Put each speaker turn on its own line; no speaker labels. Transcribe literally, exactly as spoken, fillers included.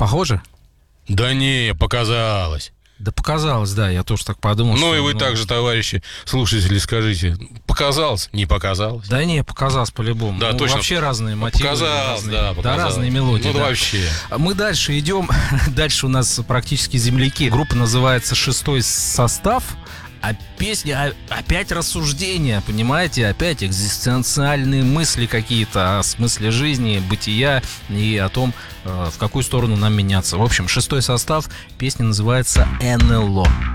Похоже?
Да не, показалось.
Да показалось, да, я тоже так подумал.
Ну
что,
и вы
ну...
также, товарищи слушатели, скажите, показалось, не показалось?
Да не, показалось по-любому.
Да,
ну,
точно.
Вообще разные мотивы.
Показалось,
разные,
да, показалось.
Да, разные мелодии.
Ну да,
да.
вообще.
Мы дальше идем. Дальше у нас практически земляки. Группа называется «Шестой состав». А песня опять рассуждения, понимаете? Опять экзистенциальные мысли какие-то о смысле жизни, бытия и о том, в какую сторону нам меняться. В общем, «Шестой состав». Песня называется «эн эл о».